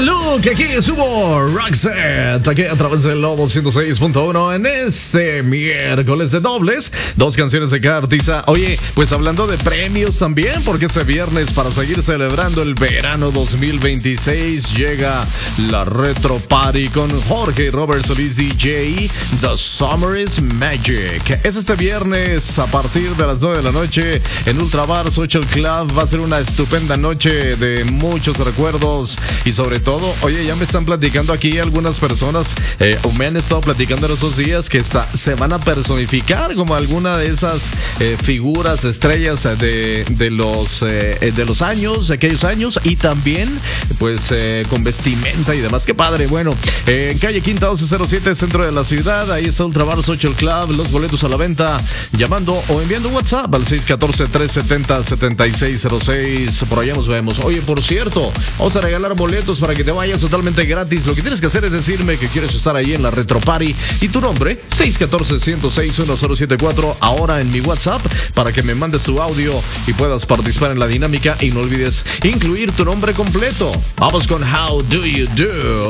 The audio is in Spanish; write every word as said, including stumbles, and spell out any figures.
Luke, aquí subo Roxette, aquí a través del Lobo ciento seis punto uno en este miércoles de dobles, dos canciones de cada artista. Oye, pues hablando de premios también, porque ese viernes para seguir celebrando el verano dos mil veintiséis llega la Retro Party con Jorge y Robert Solís D J, The Summer is Magic. Es este viernes a partir de las nueve de la noche en Ultra Bar Social Club. Va a ser una estupenda noche de muchos recuerdos y sobre todo, oye, ya me están platicando aquí algunas personas, eh, me han estado platicando en estos días que está, se van a personificar como alguna de esas eh, figuras, estrellas de, de, los, eh, de los años, de aquellos años, y también pues eh, con vestimenta y demás. Qué padre. Bueno, eh, en calle Quinta doce cero siete, centro de la ciudad, ahí está Ultra Bar Social Club, los boletos a la venta, llamando o enviando WhatsApp al seis uno cuatro, tres siete cero, siete seis cero seis. Por allá nos vemos. Oye, por cierto, vamos a regalar boletos para que te vayas totalmente gratis. Lo que tienes que hacer es decirme que quieres estar ahí en la Retro Party y tu nombre, seis uno cuatro, uno cero seis, uno cero siete cuatro, ahora en mi WhatsApp, para que me mandes tu audio y puedas participar en la dinámica. Y no olvides incluir tu nombre completo. Vamos con How Do You Do.